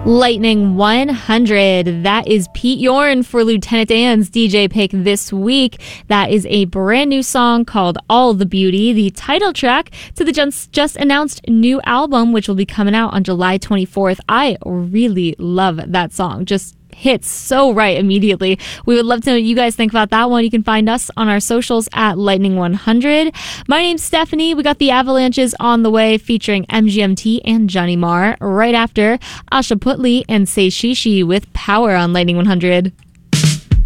Lightning 100. That is Pete Yorn for Lieutenant Dan's DJ pick this week. That is a brand new song called All the Beauty, the title track to the just announced new album, which will be coming out on July 24th. I really love that song. Just hits so right immediately. We would love to know what you guys think about that one. You can find us on our socials at Lightning100. My name's Stephanie. We got the Avalanches on the way featuring MGMT and Johnny Marr right after Asha Putley and Say Shishi with Power on Lightning 100.